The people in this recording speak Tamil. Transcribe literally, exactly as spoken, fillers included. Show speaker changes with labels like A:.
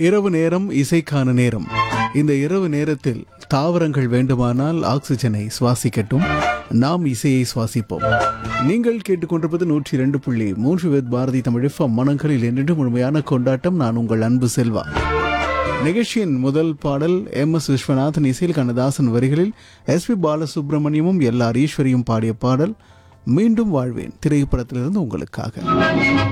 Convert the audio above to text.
A: இரவு நேரம் இசைக்கான நேரம். இந்த இரவு நேரத்தில் தாவரங்கள் வேண்டுமானால் ஆக்சிஜனை சுவாசிக்கட்டும், நாம் இசையை சுவாசிப்போம். நீங்கள் கேட்டுக்கொண்டிருப்பது நூற்றி இரண்டு புள்ளி மூன்று வித் பாரதி தமிழ் எஃப்எம். மனங்களில் என்று முழுமையான கொண்டாட்டம். நான் உங்கள் அன்பு செல்வா. நிகழ்ச்சியின் முதல் பாடல் எம் எஸ் விஸ்வநாதன் இசையில் கண்ணதாசன் வரிகளில் எஸ் பி பாலசுப்ரமணியமும் எல் ஆர் ஈஸ்வரியும் பாடிய பாடல் மீண்டும் வாழ்வேன் திரைப்படத்திலிருந்து உங்களுக்காக.